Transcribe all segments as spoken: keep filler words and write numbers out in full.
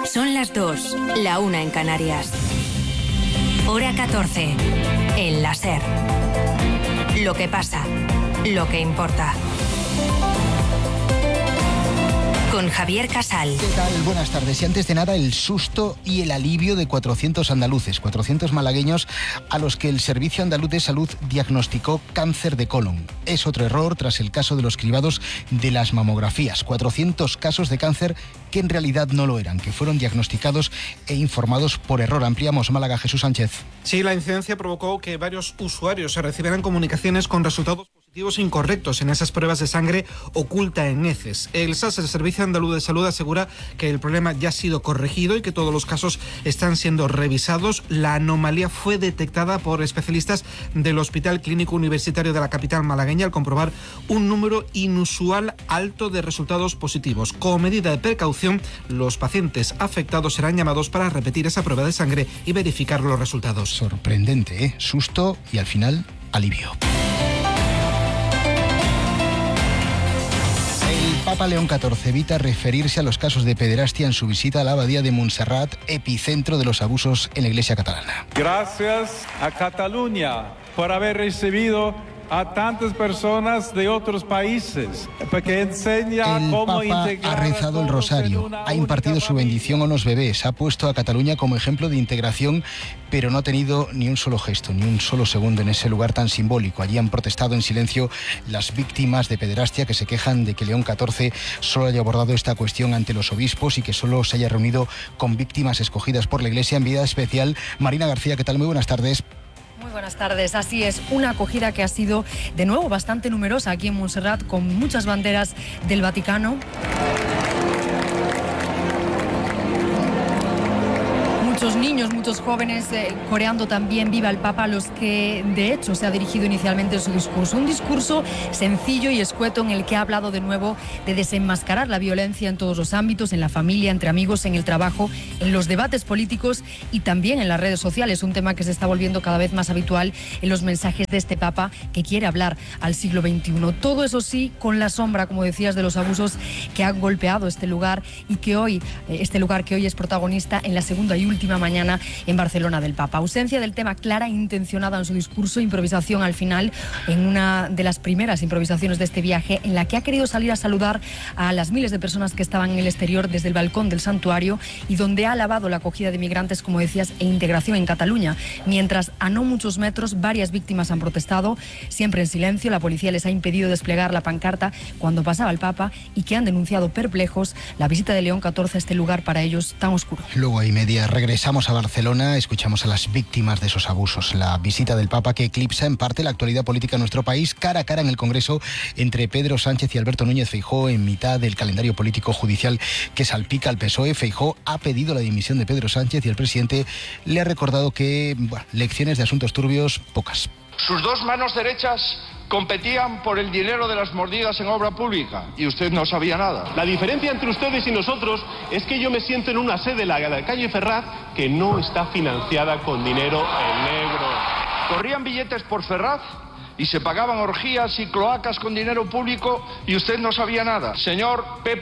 Son las dos, la una en Canarias. Hora catorce, en la SER. Lo que pasa, lo que importa. Con Javier Casal. ¿Qué tal? Buenas tardes. Y antes de nada, el susto y el alivio de cuatrocientos andaluces, cuatrocientos malagueños a los que el Servicio Andaluz de Salud diagnosticó cáncer de colon. Es otro error tras el caso de los cribados de las mamografías. cuatrocientos casos de cáncer que en realidad no lo eran, que fueron diagnosticados e informados por error. Ampliamos. Málaga, Jesús Sánchez. Sí, la incidencia provocó que varios usuarios se recibieran comunicaciones con resultados positivos incorrectos en esas pruebas de sangre oculta en heces. El S A S, el Servicio Andaluz de Salud, asegura que el problema ya ha sido corregido y que todos los casos están siendo revisados. La anomalía fue detectada por especialistas del Hospital Clínico Universitario de la capital malagueña al comprobar un número inusual alto de resultados positivos. Como medida de precaución, los pacientes afectados serán llamados para repetir esa prueba de sangre y verificar los resultados. Sorprendente, ¿eh? Susto y al final alivio. El Papa León catorce evita referirse a los casos de pederastia en su visita a la abadía de Montserrat, epicentro de los abusos en la Iglesia catalana. Gracias a Cataluña por haber recibido a tantas personas de otros países, porque enseña el cómo Papa integrar ha rezado el rosario, ha impartido su bendición a los bebés, ha puesto a Cataluña como ejemplo de integración, pero no ha tenido ni un solo gesto, ni un solo segundo en ese lugar tan simbólico. Allí han protestado en silencio las víctimas de pederastia que se quejan de que León catorce solo haya abordado esta cuestión ante los obispos y que solo se haya reunido con víctimas escogidas por la Iglesia. Enviada especial, Marina García, ¿qué tal? Muy buenas tardes. Muy buenas tardes, así es, una acogida que ha sido de nuevo bastante numerosa aquí en Montserrat, con muchas banderas del Vaticano. Muchos niños, muchos jóvenes eh, coreando también Viva el Papa, a los que de hecho se ha dirigido inicialmente su discurso. Un discurso sencillo y escueto en el que ha hablado de nuevo de desenmascarar la violencia en todos los ámbitos, en la familia, entre amigos, en el trabajo, en los debates políticos y también en las redes sociales, un tema que se está volviendo cada vez más habitual en los mensajes de este Papa que quiere hablar al siglo veintiuno. Todo eso sí, con la sombra, como decías, de los abusos que han golpeado este lugar y que hoy, este lugar que hoy es protagonista en la segunda y última mañana en Barcelona del Papa. Ausencia del tema clara e intencionada en su discurso, improvisación al final, en una de las primeras improvisaciones de este viaje, en la que ha querido salir a saludar a las miles de personas que estaban en el exterior desde el balcón del santuario y donde ha alabado la acogida de migrantes, como decías, e integración en Cataluña. Mientras a no muchos metros varias víctimas han protestado, siempre en silencio. La policía les ha impedido desplegar la pancarta cuando pasaba el Papa y que han denunciado perplejos la visita de León catorce a este lugar para ellos tan oscuro. Luego y media regresamos a Barcelona, escuchamos a las víctimas de esos abusos. La visita del Papa que eclipsa en parte la actualidad política en nuestro país, cara a cara en el Congreso entre Pedro Sánchez y Alberto Núñez Feijóo en mitad del calendario político judicial que salpica al P S O E. Feijóo ha pedido la dimisión de Pedro Sánchez y el presidente le ha recordado que, bueno, lecciones de asuntos turbios, pocas. Sus dos manos derechas competían por el dinero de las mordidas en obra pública y usted no sabía nada. La diferencia entre ustedes y nosotros es que yo me siento en una sede, la de la calle Ferraz, que no está financiada con dinero en negro. Corrían billetes por Ferraz y se pagaban orgías y cloacas con dinero público y usted no sabía nada. Señor P.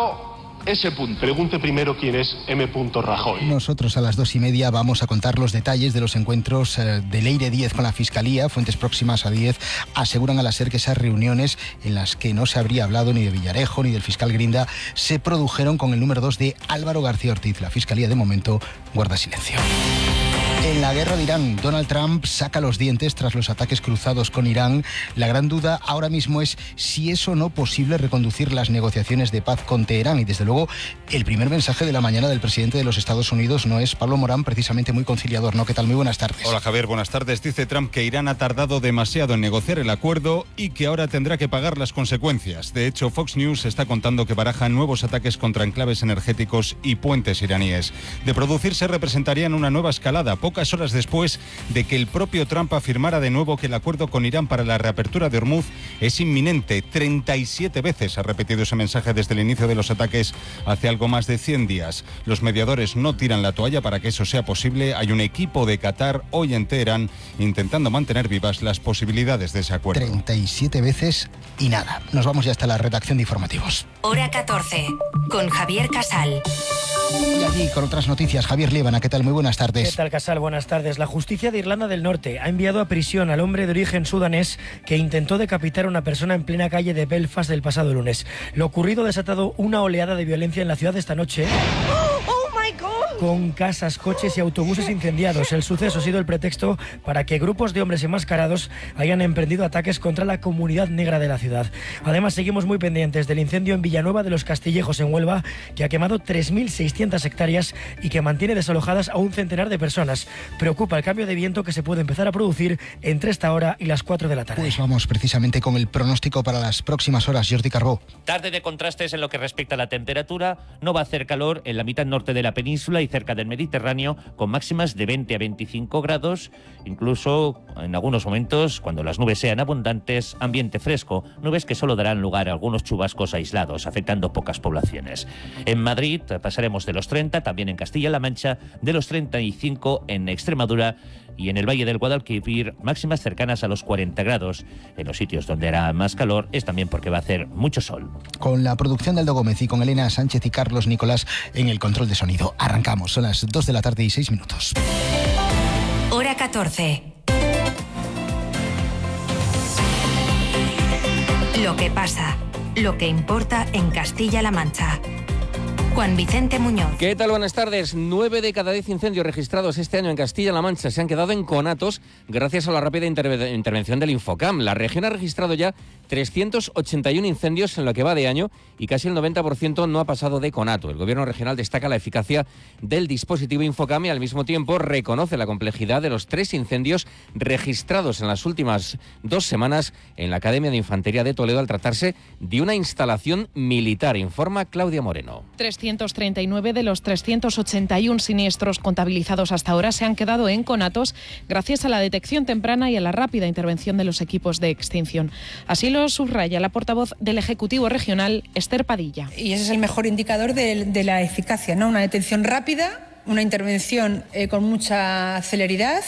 S. Pregunte primero quién es M. Rajoy. Nosotros a las dos y media vamos a contar los detalles de los encuentros eh, de Leire Díez con la Fiscalía. Fuentes próximas a Díez aseguran a la SER que esas reuniones en las que no se habría hablado ni de Villarejo ni del fiscal Grinda se produjeron con el número dos de Álvaro García Ortiz. La Fiscalía de momento guarda silencio. En la guerra de Irán, Donald Trump saca los dientes tras los ataques cruzados con Irán. La gran duda ahora mismo es si es o no posible reconducir las negociaciones de paz con Teherán. Y desde luego, el primer mensaje de la mañana del presidente de los Estados Unidos no es Pablo Morán, precisamente muy conciliador, ¿no? ¿Qué tal? Muy buenas tardes. Hola Javier, buenas tardes. Dice Trump que Irán ha tardado demasiado en negociar el acuerdo y que ahora tendrá que pagar las consecuencias. De hecho, Fox News está contando que barajan nuevos ataques contra enclaves energéticos y puentes iraníes. De producirse, representarían una nueva escalada, pocas horas después de que el propio Trump afirmara de nuevo que el acuerdo con Irán para la reapertura de Hormuz es inminente. treinta y siete veces ha repetido ese mensaje desde el inicio de los ataques hace algo más de cien días. Los mediadores no tiran la toalla para que eso sea posible. Hay un equipo de Qatar hoy en Teherán intentando mantener vivas las posibilidades de ese acuerdo. treinta y siete veces y nada. Nos vamos ya hasta la redacción de informativos. Hora catorce, con Javier Casal. Y allí con otras noticias, Javier Líbana, ¿qué tal? Muy buenas tardes. ¿Qué tal, Casal? Buenas tardes. La justicia de Irlanda del Norte ha enviado a prisión al hombre de origen sudanés que intentó decapitar a una persona en plena calle de Belfast el pasado lunes. Lo ocurrido ha desatado una oleada de violencia en la ciudad esta noche, con casas, coches y autobuses incendiados. El suceso ha sido el pretexto para que grupos de hombres enmascarados hayan emprendido ataques contra la comunidad negra de la ciudad. Además, seguimos muy pendientes del incendio en Villanueva de los Castillejos, en Huelva, que ha quemado tres mil seiscientas hectáreas y que mantiene desalojadas a un centenar de personas. Preocupa el cambio de viento que se puede empezar a producir entre esta hora y las cuatro de la tarde. Pues vamos precisamente con el pronóstico para las próximas horas. Jordi Carbó. Tarde de contrastes en lo que respecta a la temperatura. No va a hacer calor en la mitad norte de la península y cerca del Mediterráneo, con máximas de veinte a veinticinco grados, incluso en algunos momentos, cuando las nubes sean abundantes, ambiente fresco, nubes que solo darán lugar a algunos chubascos aislados, afectando pocas poblaciones. En Madrid pasaremos de los treinta, también en Castilla-La Mancha, de los treinta y cinco en Extremadura, y en el Valle del Guadalquivir máximas cercanas a los cuarenta grados. En los sitios donde hará más calor es también porque va a hacer mucho sol. Con la producción de Aldo Gómez y con Elena Sánchez y Carlos Nicolás en el control de sonido. Arrancamos, son las dos de la tarde y seis minutos. Hora catorce. Lo que pasa, lo que importa en Castilla-La Mancha. Juan Vicente Muñoz. ¿Qué tal? Buenas tardes. Nueve de cada diez incendios registrados este año en Castilla-La Mancha se han quedado en conatos gracias a la rápida interve- intervención del Infocam. La región ha registrado ya trescientos ochenta y uno incendios en lo que va de año y casi el noventa por ciento no ha pasado de conato. El gobierno regional destaca la eficacia del dispositivo Infocam y al mismo tiempo reconoce la complejidad de los tres incendios registrados en las últimas dos semanas en la Academia de Infantería de Toledo al tratarse de una instalación militar, informa Claudia Moreno. trescientos treinta y nueve de los trescientos ochenta y uno siniestros contabilizados hasta ahora se han quedado en conatos gracias a la detección temprana y a la rápida intervención de los equipos de extinción. Así lo subraya la portavoz del Ejecutivo Regional, Esther Padilla. Y ese es el mejor indicador de, de la eficacia, ¿no? Una detención rápida, una intervención eh, con mucha celeridad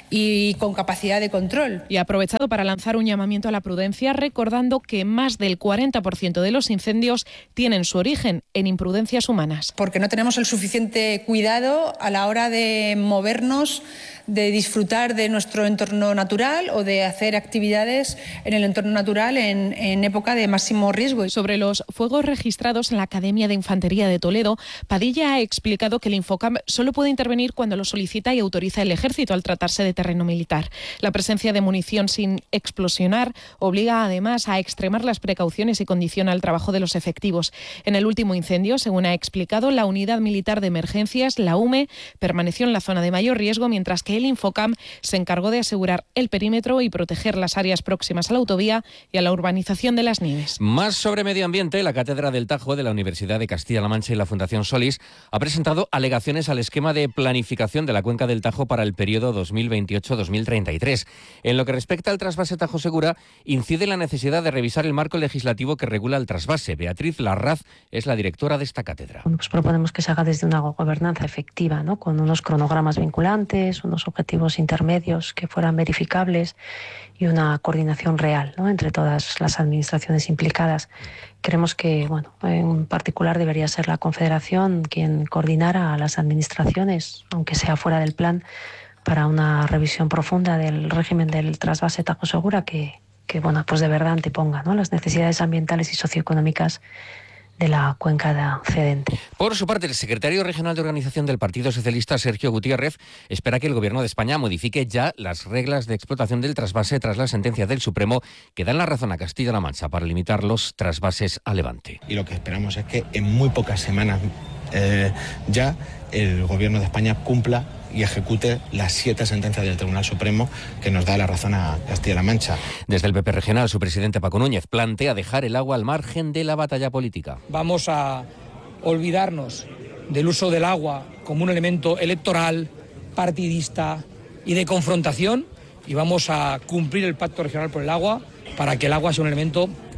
y con capacidad de control. Y ha aprovechado para lanzar un llamamiento a la prudencia, recordando que más del cuarenta por ciento de los incendios tienen su origen en imprudencias humanas. Porque no tenemos el suficiente cuidado a la hora de movernos, de disfrutar de nuestro entorno natural o de hacer actividades en el entorno natural en, en época de máximo riesgo. Sobre los fuegos registrados en la Academia de Infantería de Toledo, Padilla ha explicado que el Infocam solo puede intervenir cuando lo solicita y autoriza el Ejército al tratarse de terreno militar. La presencia de munición sin explosionar obliga además a extremar las precauciones y condiciona el trabajo de los efectivos. En el último incendio, según ha explicado, la Unidad Militar de Emergencias, la U M E, permaneció en la zona de mayor riesgo, mientras que el Infocam se encargó de asegurar el perímetro y proteger las áreas próximas a la autovía y a la urbanización de Las Nieves. Más sobre medio ambiente, la Cátedra del Tajo de la Universidad de Castilla-La Mancha y la Fundación Solís ha presentado alegaciones al esquema de planificación de la cuenca del Tajo para el periodo dos mil veintiocho a dos mil treinta y tres. En lo que respecta al trasvase Tajo Segura, incide en la necesidad de revisar el marco legislativo que regula el trasvase. Beatriz Larraz es la directora de esta cátedra. Bueno, pues proponemos que se haga desde una gobernanza efectiva, ¿no? Con unos cronogramas vinculantes, unos objetivos intermedios que fueran verificables y una coordinación real, ¿no? Entre todas las administraciones implicadas. Creemos que, bueno, en particular debería ser la Confederación quien coordinara a las administraciones, aunque sea fuera del plan, para una revisión profunda del régimen del trasvase Tajo Segura que, que bueno, pues de verdad anteponga, ¿no? las necesidades ambientales y socioeconómicas de la cuenca de cedente. Por su parte, el secretario regional de organización del Partido Socialista, Sergio Gutiérrez, espera que el Gobierno de España modifique ya las reglas de explotación del trasvase tras la sentencia del Supremo que dan la razón a Castilla-La Mancha para limitar los trasvases a Levante. Y lo que esperamos es que en muy pocas semanas eh, ya el Gobierno de España cumpla y ejecute las siete sentencias del Tribunal Supremo que nos da la razón a Castilla-La Mancha. Desde el P P regional, su presidente Paco Núñez plantea dejar el agua al margen de la batalla política. Vamos a olvidarnos del uso del agua como un elemento electoral, partidista y de confrontación y vamos a cumplir el Pacto Regional por el Agua para que el agua sea un elemento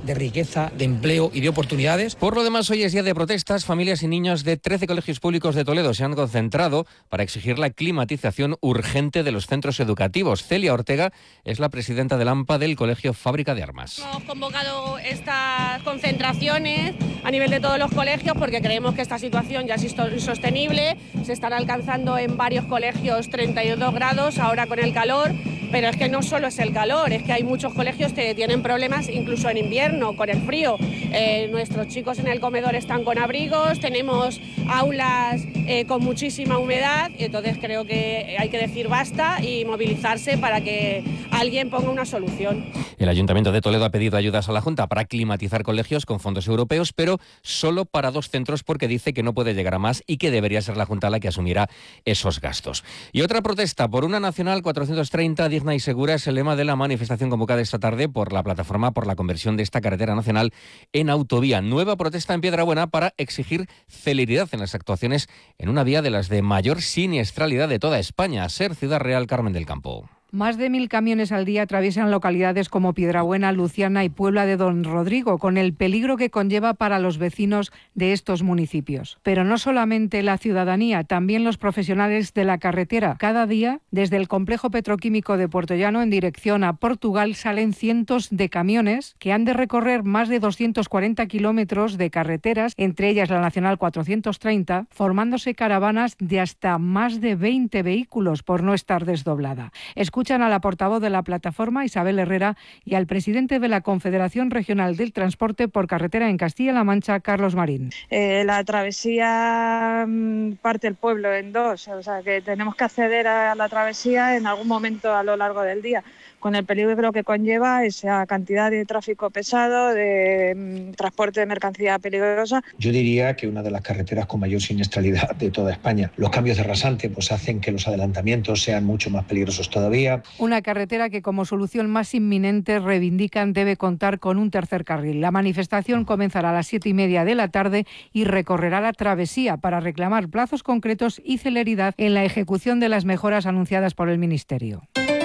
de riqueza, de empleo y de oportunidades. Por lo demás, hoy es día de protestas. Familias y niños de trece colegios públicos de Toledo se han concentrado para exigir la climatización urgente de los centros educativos. Celia Ortega es la presidenta del AMPA del Colegio Fábrica de Armas. Hemos convocado estas concentraciones a nivel de todos los colegios porque creemos que esta situación ya es insostenible. Se están alcanzando en varios colegios treinta y dos grados ahora con el calor, pero es que no solo es el calor, es que hay muchos colegios que tienen problemas incluso en invierno, con el frío. Eh, nuestros chicos en el comedor están con abrigos, tenemos aulas eh, con muchísima humedad, entonces creo que hay que decir basta y movilizarse para que alguien ponga una solución. El Ayuntamiento de Toledo ha pedido ayudas a la Junta para climatizar colegios con fondos europeos, pero solo para dos centros porque dice que no puede llegar a más y que debería ser la Junta la que asumiera esos gastos. Y otra protesta por una Nacional cuatrocientos treinta digna y segura es el lema de la manifestación convocada esta tarde por la Plataforma por la Conversión de esta carretera nacional en autovía. Nueva protesta en Piedrabuena para exigir celeridad en las actuaciones en una vía de las de mayor siniestralidad de toda España. Ser Ciudad Real, Carmen del Campo. Más de mil camiones al día atraviesan localidades como Piedrabuena, Luciana y Puebla de Don Rodrigo, con el peligro que conlleva para los vecinos de estos municipios. Pero no solamente la ciudadanía, también los profesionales de la carretera. Cada día, desde el complejo petroquímico de Puertollano en dirección a Portugal, salen cientos de camiones que han de recorrer más de doscientos cuarenta kilómetros de carreteras, entre ellas la Nacional cuatrocientos treinta, formándose caravanas de hasta más de veinte vehículos por no estar desdoblada. Escuchan a la portavoz de la plataforma, Isabel Herrera, y al presidente de la Confederación Regional del Transporte por Carretera en Castilla-La Mancha, Carlos Marín. Eh, la travesía parte el pueblo en dos, o sea que tenemos que acceder a la travesía en algún momento a lo largo del día, con el peligro que conlleva esa cantidad de tráfico pesado, de mm, transporte de mercancía peligrosa. Yo diría que una de las carreteras con mayor siniestralidad de toda España. Los cambios de rasante pues hacen que los adelantamientos sean mucho más peligrosos todavía. Una carretera que como solución más inminente reivindican debe contar con un tercer carril. La manifestación comenzará a las siete y media de la tarde y recorrerá la travesía para reclamar plazos concretos y celeridad en la ejecución de las mejoras anunciadas por el Ministerio.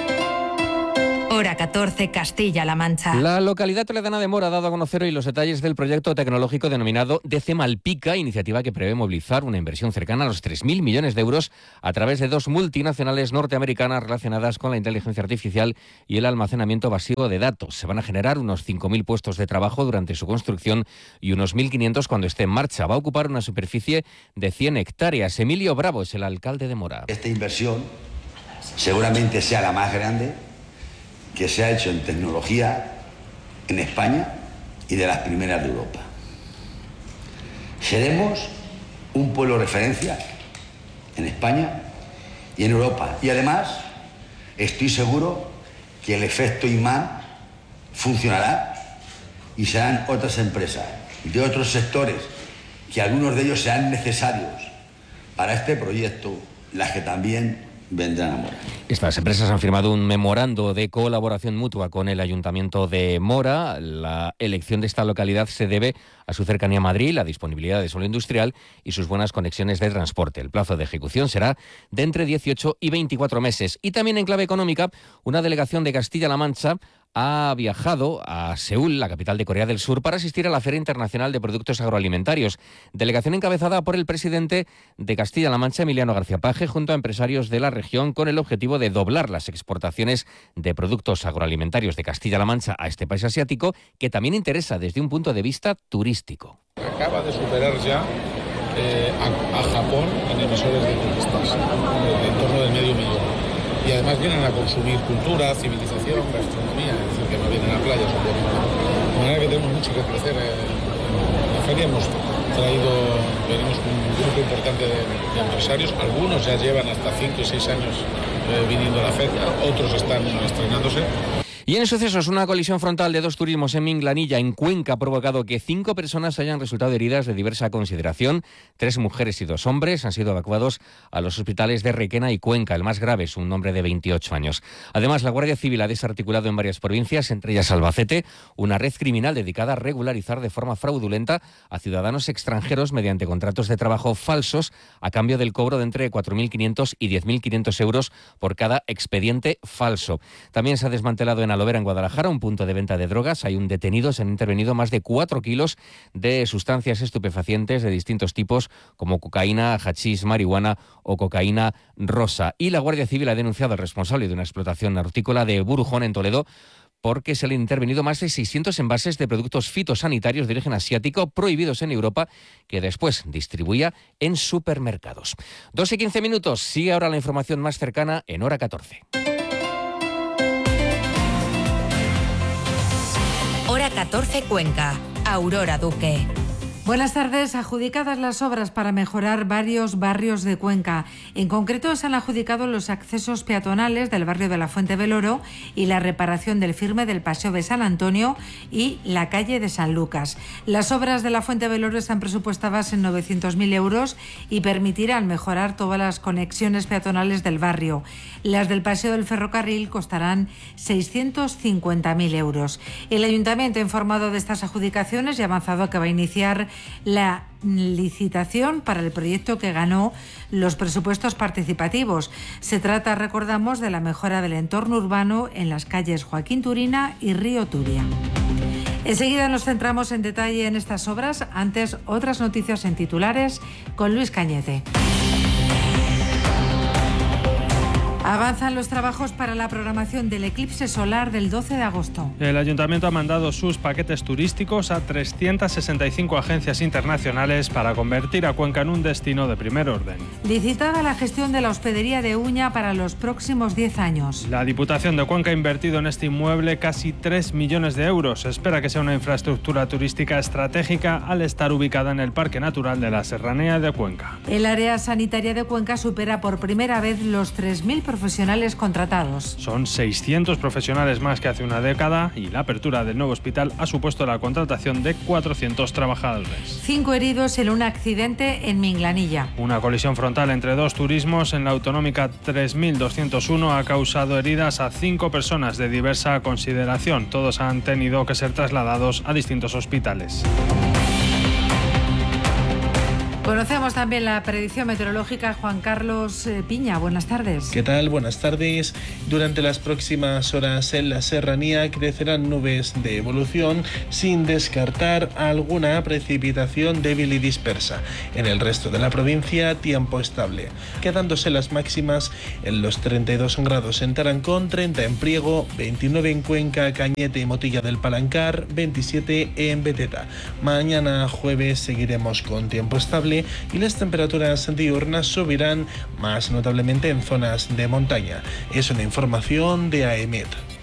Hora catorce, Castilla-La Mancha. La localidad toledana de Mora ha dado a conocer hoy los detalles del proyecto tecnológico denominado D C Malpica, iniciativa que prevé movilizar una inversión cercana a los tres mil millones de euros a través de dos multinacionales norteamericanas relacionadas con la inteligencia artificial y el almacenamiento masivo de datos. Se van a generar unos cinco mil puestos de trabajo durante su construcción y unos mil quinientos cuando esté en marcha. Va a ocupar una superficie de cien hectáreas. Emilio Bravo es el alcalde de Mora. Esta inversión seguramente sea la más grande que se ha hecho en tecnología en España y de las primeras de Europa. Seremos un pueblo referencia en España y en Europa. Y además, estoy seguro que el efecto imán funcionará y serán otras empresas de otros sectores, que algunos de ellos sean necesarios para este proyecto, las que también vendrán a Mora. Estas empresas han firmado un memorando de colaboración mutua con el Ayuntamiento de Mora. La elección de esta localidad se debe a su cercanía a Madrid, la disponibilidad de suelo industrial y sus buenas conexiones de transporte. El plazo de ejecución será de entre dieciocho y veinticuatro meses. Y también en clave económica, una delegación de Castilla-La Mancha ha viajado a Seúl, la capital de Corea del Sur, para asistir a la Feria Internacional de Productos Agroalimentarios. Delegación encabezada por el presidente de Castilla-La Mancha, Emiliano García Paje, junto a empresarios de la región, con el objetivo de doblar las exportaciones de productos agroalimentarios de Castilla-La Mancha a este país asiático, que también interesa desde un punto de vista turístico. Acaba de superar ya eh, a, a Japón en emisores de turistas, en torno del medio millón. Y además vienen a consumir cultura, civilización, gastronomía, es decir, que no vienen a playas. De manera que tenemos mucho que crecer. En la feria hemos traído, venimos con un grupo importante de, de empresarios, algunos ya llevan hasta cinco y seis años eh, viniendo a la feria, otros están estrenándose. Y en sucesos, una colisión frontal de dos turismos en Minglanilla, en Cuenca, ha provocado que cinco personas hayan resultado heridas de diversa consideración. Tres mujeres y dos hombres han sido evacuados a los hospitales de Requena y Cuenca. El más grave es un hombre de veintiocho años. Además, la Guardia Civil ha desarticulado en varias provincias, entre ellas Albacete, una red criminal dedicada a regularizar de forma fraudulenta a ciudadanos extranjeros mediante contratos de trabajo falsos a cambio del cobro de entre cuatro mil quinientos y diez mil quinientos euros por cada expediente falso. También se ha desmantelado en Talavera, en Guadalajara, un punto de venta de drogas. Hay un detenido, se han intervenido más de cuatro kilos de sustancias estupefacientes de distintos tipos, como cocaína, hachís, marihuana o cocaína rosa. Y la Guardia Civil ha denunciado al responsable de una explotación hortícola de Burujón, en Toledo, porque se le han intervenido más de seiscientos envases de productos fitosanitarios de origen asiático prohibidos en Europa, que después distribuía en supermercados. dos y quince minutos, sigue ahora la información más cercana en hora catorce. Hora catorce Cuenca, Aurora Duque. Buenas tardes. Adjudicadas las obras para mejorar varios barrios de Cuenca. En concreto, se han adjudicado los accesos peatonales del barrio de la Fuente del Oro y la reparación del firme del Paseo de San Antonio y la calle de San Lucas. Las obras de la Fuente del Oro están presupuestadas en novecientos mil euros y permitirán mejorar todas las conexiones peatonales del barrio. Las del Paseo del Ferrocarril costarán seiscientos cincuenta mil euros. El Ayuntamiento ha informado de estas adjudicaciones y ha avanzado que va a iniciar la licitación para el proyecto que ganó los presupuestos participativos. Se trata, recordamos, de la mejora del entorno urbano en las calles Joaquín Turina y Río Turia. Enseguida nos centramos en detalle en estas obras. Antes, otras noticias en titulares con Luis Cañete. Avanzan los trabajos para la programación del eclipse solar del doce de agosto. El Ayuntamiento ha mandado sus paquetes turísticos a trescientas sesenta y cinco agencias internacionales para convertir a Cuenca en un destino de primer orden. Licitada la gestión de la hospedería de Uña para los próximos diez años. La Diputación de Cuenca ha invertido en este inmueble casi tres millones de euros. Se espera que sea una infraestructura turística estratégica al estar ubicada en el Parque Natural de la Serranía de Cuenca. El área sanitaria de Cuenca supera por primera vez los tres mil profesionales contratados. Son seiscientos profesionales más que hace una década y la apertura del nuevo hospital ha supuesto la contratación de cuatrocientos trabajadores. Cinco heridos en un accidente en Minglanilla. Una colisión frontal entre dos turismos en la autonómica tres mil doscientos uno ha causado heridas a cinco personas de diversa consideración. Todos han tenido que ser trasladados a distintos hospitales. Conocemos también la predicción meteorológica. Juan Carlos Piña, buenas tardes. ¿Qué tal? Buenas tardes. Durante las próximas horas en la serranía crecerán nubes de evolución sin descartar alguna precipitación débil y dispersa. En el resto de la provincia, tiempo estable, quedándose las máximas en los treinta y dos grados en Tarancón, treinta en Priego, veintinueve en Cuenca, Cañete y Motilla del Palancar, veintisiete en Beteta. Mañana jueves seguiremos con tiempo estable y las temperaturas diurnas subirán más notablemente en zonas de montaña. Es una información de AEMET.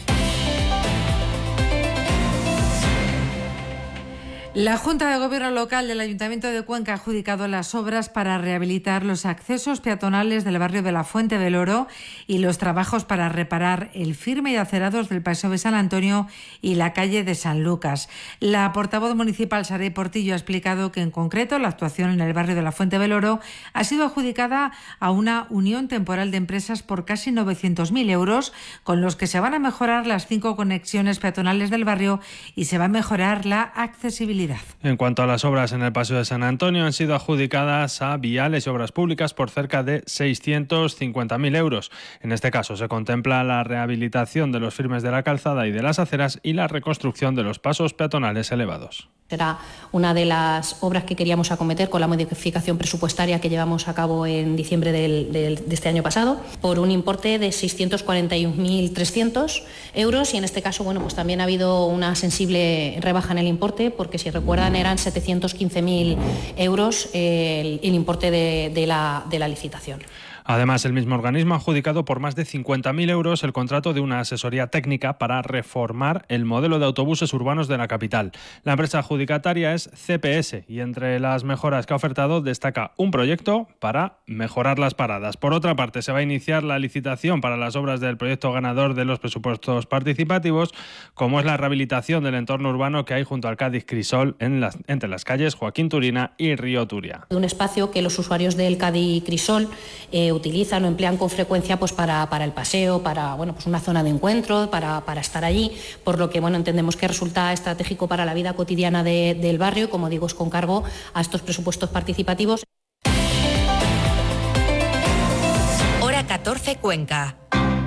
La Junta de Gobierno Local del Ayuntamiento de Cuenca ha adjudicado las obras para rehabilitar los accesos peatonales del barrio de la Fuente del Oro y los trabajos para reparar el firme y acerados del Paseo de San Antonio y la calle de San Lucas. La portavoz municipal, Saray Portillo, ha explicado que en concreto la actuación en el barrio de la Fuente del Oro ha sido adjudicada a una unión temporal de empresas por casi novecientos mil euros, con los que se van a mejorar las cinco conexiones peatonales del barrio y se va a mejorar la accesibilidad. En cuanto a las obras en el Paseo de San Antonio, han sido adjudicadas a Viales y Obras Públicas por cerca de seiscientos cincuenta mil euros. En este caso se contempla la rehabilitación de los firmes de la calzada y de las aceras y la reconstrucción de los pasos peatonales elevados. Será una de las obras que queríamos acometer con la modificación presupuestaria que llevamos a cabo en diciembre del, del, de este año pasado, por un importe de seiscientos cuarenta y un mil trescientos euros, y en este caso bueno, pues también ha habido una sensible rebaja en el importe, porque si recuerdan eran setecientos quince mil euros el, el importe de, de, la, de la licitación. Además, el mismo organismo ha adjudicado por más de cincuenta mil euros el contrato de una asesoría técnica para reformar el modelo de autobuses urbanos de la capital. La empresa adjudicataria es C P S y entre las mejoras que ha ofertado destaca un proyecto para mejorar las paradas. Por otra parte, se va a iniciar la licitación para las obras del proyecto ganador de los presupuestos participativos, como es la rehabilitación del entorno urbano que hay junto al Cádiz Crisol en las, entre las calles Joaquín Turina y Río Turia. Un espacio que los usuarios del Cádiz Crisol eh, utilizan o emplean con frecuencia pues para, para el paseo, para bueno, pues una zona de encuentro, para, para estar allí, por lo que bueno, entendemos que resulta estratégico para la vida cotidiana de, del barrio, como digo, es con cargo a estos presupuestos participativos. Hora catorce Cuenca.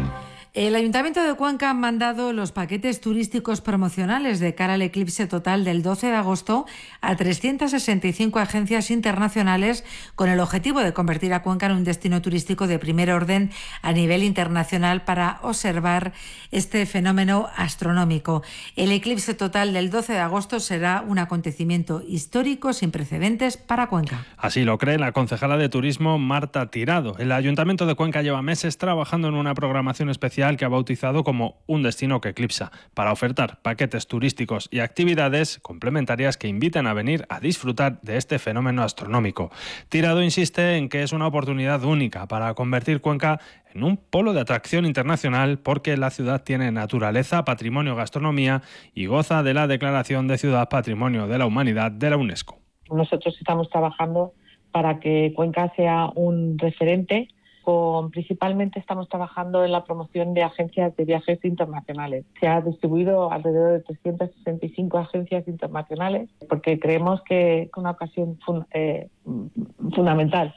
El Ayuntamiento de Cuenca ha mandado los paquetes turísticos promocionales de cara al eclipse total del doce de agosto a trescientas sesenta y cinco agencias internacionales con el objetivo de convertir a Cuenca en un destino turístico de primer orden a nivel internacional para observar este fenómeno astronómico. El eclipse total del doce de agosto será un acontecimiento histórico sin precedentes para Cuenca. Así lo cree la concejala de Turismo Marta Tirado. El Ayuntamiento de Cuenca lleva meses trabajando en una programación especial que ha bautizado como Un destino que eclipsa, para ofertar paquetes turísticos y actividades complementarias que inviten a venir a disfrutar de este fenómeno astronómico. Tirado insiste en que es una oportunidad única para convertir Cuenca en un polo de atracción internacional porque la ciudad tiene naturaleza, patrimonio, gastronomía y goza de la declaración de Ciudad Patrimonio de la Humanidad de la UNESCO. Nosotros estamos trabajando para que Cuenca sea un referente. Con, principalmente estamos trabajando en la promoción de agencias de viajes internacionales. Se ha distribuido alrededor de trescientas sesenta y cinco agencias internacionales porque creemos que es una ocasión fun, eh, fundamental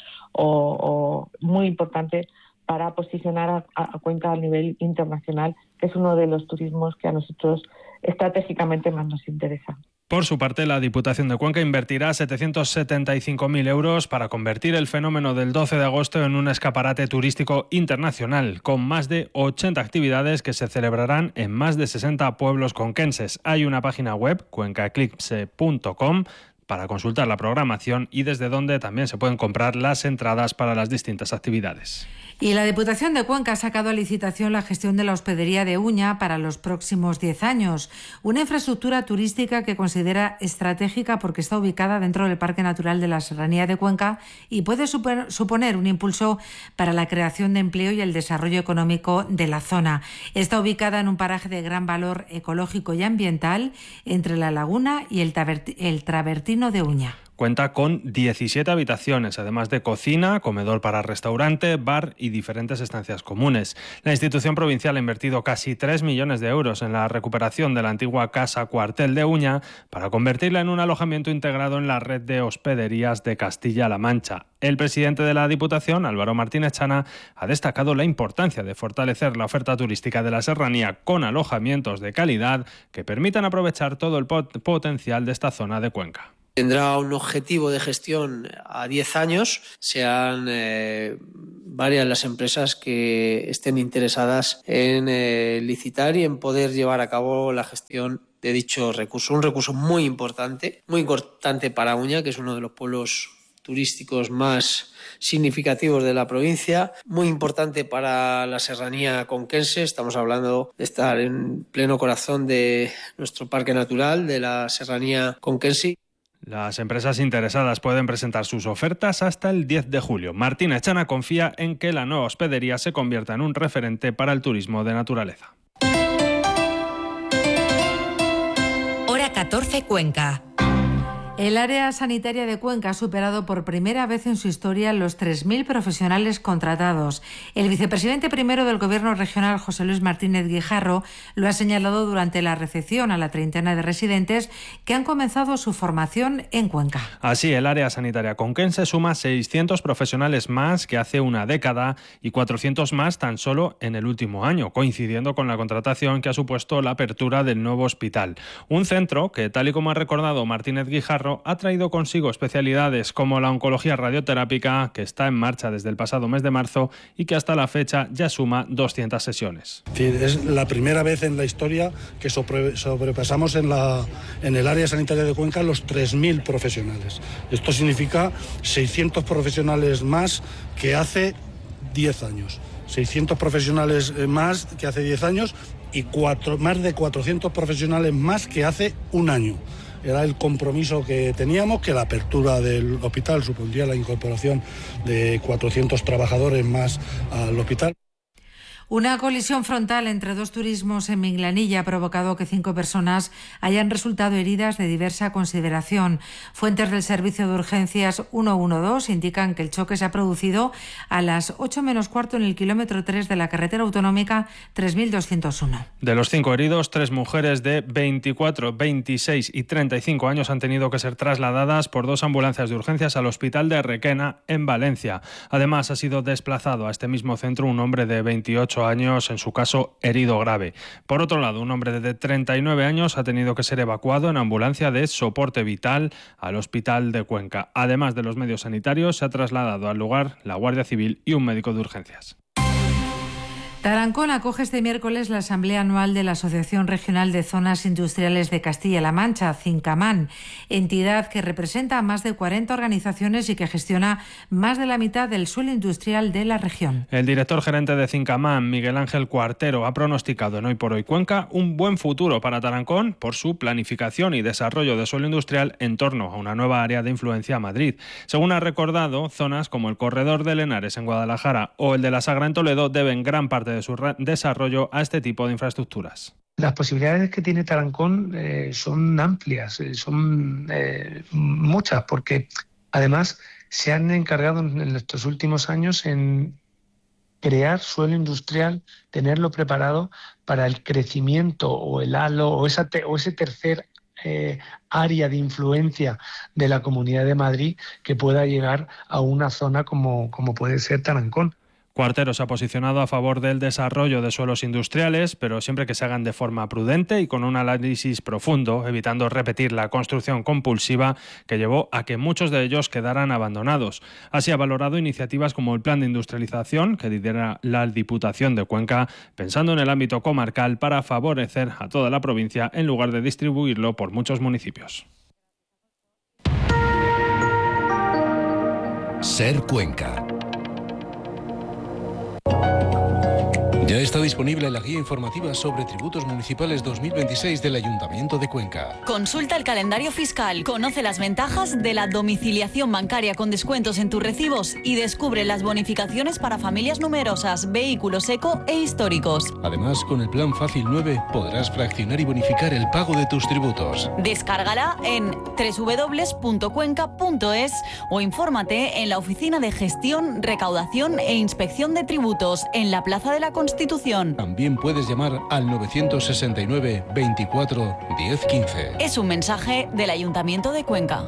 o, o muy importante para posicionar a, a Cuenca a nivel internacional, que es uno de los turismos que a nosotros estratégicamente más nos interesa. Por su parte, la Diputación de Cuenca invertirá setecientos setenta y cinco mil euros para convertir el fenómeno del doce de agosto en un escaparate turístico internacional, con más de ochenta actividades que se celebrarán en más de sesenta pueblos conquenses. Hay una página web, cuenca eclipse punto com, para consultar la programación y desde donde también se pueden comprar las entradas para las distintas actividades. Y la Diputación de Cuenca ha sacado a licitación la gestión de la hospedería de Uña para los próximos diez años. Una infraestructura turística que considera estratégica porque está ubicada dentro del Parque Natural de la Serranía de Cuenca y puede suponer un impulso para la creación de empleo y el desarrollo económico de la zona. Está ubicada en un paraje de gran valor ecológico y ambiental entre la laguna y el, el Travertino de Uña. Cuenta con diecisiete habitaciones, además de cocina, comedor para restaurante, bar y diferentes estancias comunes. La institución provincial ha invertido casi tres millones de euros en la recuperación de la antigua casa cuartel de Uña para convertirla en un alojamiento integrado en la red de hospederías de Castilla-La Mancha. El presidente de la Diputación, Álvaro Martínez Chana, ha destacado la importancia de fortalecer la oferta turística de la serranía con alojamientos de calidad que permitan aprovechar todo el pot- potencial de esta zona de Cuenca. Tendrá un objetivo de gestión a diez años. Sean eh, varias las empresas que estén interesadas en eh, licitar y en poder llevar a cabo la gestión de dicho recurso. Un recurso muy importante, muy importante para Uña, que es uno de los pueblos turísticos más significativos de la provincia, muy importante para la serranía conquense. Estamos hablando de estar en pleno corazón de nuestro parque natural, de la serranía conquense. Las empresas interesadas pueden presentar sus ofertas hasta el diez de julio. Martínez Chana confía en que la nueva hospedería se convierta en un referente para el turismo de naturaleza. Hora catorce, Cuenca. El área sanitaria de Cuenca ha superado por primera vez en su historia los tres mil profesionales contratados. El vicepresidente primero del Gobierno regional, José Luis Martínez Guijarro, lo ha señalado durante la recepción a la treintena de residentes que han comenzado su formación en Cuenca. Así, el área sanitaria conquense suma seiscientos profesionales más que hace una década y cuatrocientos más tan solo en el último año, coincidiendo con la contratación que ha supuesto la apertura del nuevo hospital. Un centro que, tal y como ha recordado Martínez Guijarro, ha traído consigo especialidades como la oncología radioterápica, que está en marcha desde el pasado mes de marzo y que hasta la fecha ya suma doscientas sesiones. Es la primera vez en la historia que sobre, sobrepasamos en, la, en el área sanitaria de Cuenca los tres mil profesionales. Esto significa seiscientos profesionales más que hace diez años. seiscientos profesionales más que hace diez años y cuatro, más de cuatrocientos profesionales más que hace un año. Era el compromiso que teníamos, que la apertura del hospital supondría la incorporación de cuatrocientos trabajadores más al hospital. Una colisión frontal entre dos turismos en Minglanilla ha provocado que cinco personas hayan resultado heridas de diversa consideración. Fuentes del Servicio de Urgencias ciento doce indican que el choque se ha producido a las ocho menos cuarto en el kilómetro tres de la carretera autonómica tres mil doscientos uno. De los cinco heridos, tres mujeres de veinticuatro, veintiséis y treinta y cinco años han tenido que ser trasladadas por dos ambulancias de urgencias al hospital de Requena, en Valencia. Además, ha sido desplazado a este mismo centro un hombre de veintiocho ocho años, en su caso herido grave. Por otro lado, un hombre de treinta y nueve años ha tenido que ser evacuado en ambulancia de soporte vital al hospital de Cuenca. Además de los medios sanitarios, se ha trasladado al lugar la Guardia Civil y un médico de urgencias. Tarancón acoge este miércoles la Asamblea Anual de la Asociación Regional de Zonas Industriales de Castilla-La Mancha, Cincamán, entidad que representa a más de cuarenta organizaciones y que gestiona más de la mitad del suelo industrial de la región. El director gerente de Cincamán, Miguel Ángel Cuartero, ha pronosticado en Hoy por Hoy Cuenca un buen futuro para Tarancón por su planificación y desarrollo de suelo industrial en torno a una nueva área de influencia a Madrid. Según ha recordado, zonas como el Corredor de Henares en Guadalajara o el de la Sagra en Toledo deben gran parte de su desarrollo a este tipo de infraestructuras. Las posibilidades que tiene Tarancón eh, son amplias, eh, son eh, muchas, porque además se han encargado en estos últimos años en crear suelo industrial, tenerlo preparado para el crecimiento o el halo o, esa te, o ese tercer eh, área de influencia de la Comunidad de Madrid que pueda llegar a una zona como, como puede ser Tarancón. Cuartero se ha posicionado a favor del desarrollo de suelos industriales, pero siempre que se hagan de forma prudente y con un análisis profundo, evitando repetir la construcción compulsiva que llevó a que muchos de ellos quedaran abandonados. Así ha valorado iniciativas como el plan de industrialización que lidera la Diputación de Cuenca, pensando en el ámbito comarcal para favorecer a toda la provincia en lugar de distribuirlo por muchos municipios. Ser Cuenca. Ya está disponible la guía informativa sobre tributos municipales dos mil veintiséis del Ayuntamiento de Cuenca. Consulta el calendario fiscal, conoce las ventajas de la domiciliación bancaria con descuentos en tus recibos y descubre las bonificaciones para familias numerosas, vehículos eco e históricos. Además, con el Plan Fácil nueve podrás fraccionar y bonificar el pago de tus tributos. Descárgala en doble u doble u doble u punto cuenca punto es o infórmate en la Oficina de Gestión, Recaudación e Inspección de Tributos en la Plaza de la Constitución. También puedes llamar al novecientos sesenta y nueve veinticuatro diez quince. Es un mensaje del Ayuntamiento de Cuenca.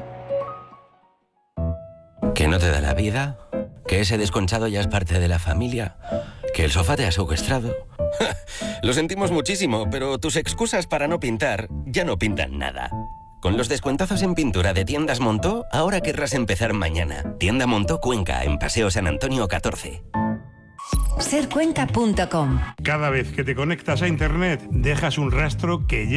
¿Que no te da la vida? ¿Que ese desconchado ya es parte de la familia? ¿Que el sofá te ha secuestrado? Lo sentimos muchísimo, pero tus excusas para no pintar ya no pintan nada. Con los descuentazos en pintura de Tiendas Montó, ahora querrás empezar mañana. Tienda Montó Cuenca, en Paseo San Antonio catorce. ser cuenca punto com. Cada vez que te conectas a Internet, dejas un rastro que